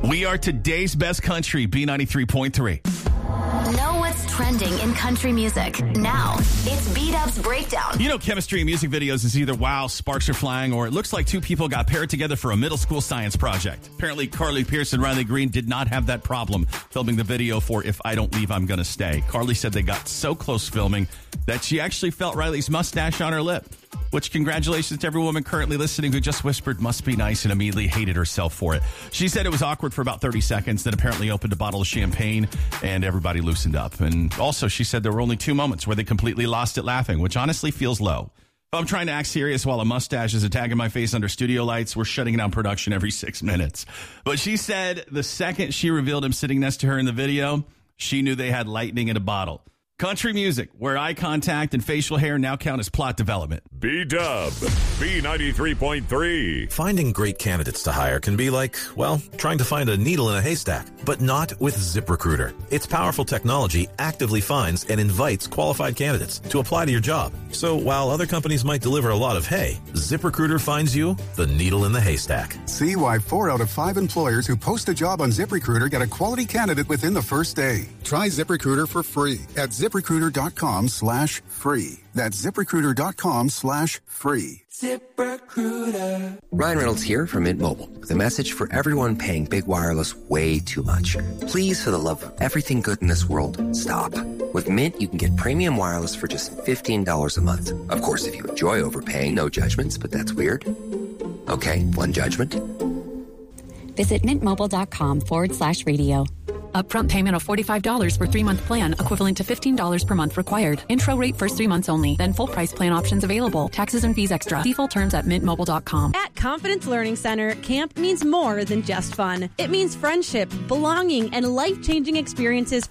We are today's best country, B93.3. Know what's trending in country music. Now, it's B-Dub's Breakdown. You know, chemistry in music videos is either wow, sparks are flying, or it looks like two people got paired together for a middle school science project. Apparently, Carly Pearce and Riley Green did not have that problem filming the video for If I Don't Leave, I'm Gonna Stay. Carly said they got so close filming that she actually felt Riley's mustache on her lip. Which, congratulations to every woman currently listening who just whispered, must be nice, and immediately hated herself for it. She said it was awkward for about 30 seconds, then apparently opened a bottle of champagne, and everybody loosened up. And also, she said there were only 2 moments where they completely lost it laughing, which honestly feels low. If I'm trying to act serious while a mustache is attacking my face under studio lights, we're shutting down production every 6 minutes. But she said the second she revealed him sitting next to her in the video, she knew they had lightning in a bottle. Country music, where eye contact and facial hair now count as plot development. B-Dub, B93.3. Finding great candidates to hire can be like, well, trying to find a needle in a haystack, but not with ZipRecruiter. Its powerful technology actively finds and invites qualified candidates to apply to your job. So while other companies might deliver a lot of hay, ZipRecruiter finds you the needle in the haystack. See why 4 out of 5 employers who post a job on ZipRecruiter get a quality candidate within the first day. Try ZipRecruiter for free at ZipRecruiter.com/free. That's ZipRecruiter.com/free. ZipRecruiter. Ryan Reynolds here from Mint Mobile with a message for everyone paying big wireless way too much. Please, for the love of everything good in this world, stop. With Mint, you can get premium wireless for just $15 a month. Of course, if you enjoy overpaying, no judgments, but that's weird. Okay, one judgment. Visit mintmobile.com/radio. Upfront payment of $45 for 3-month plan, equivalent to $15 per month required. Intro rate first 3 months only. Then full price plan options available. Taxes and fees extra. See full terms at mintmobile.com. At Confidence Learning Center, camp means more than just fun. It means friendship, belonging, and life-changing experiences